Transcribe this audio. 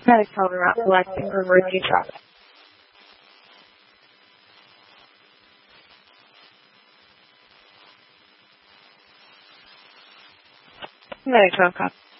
Medic tone route selected for emergency traffic. Medic tone copy.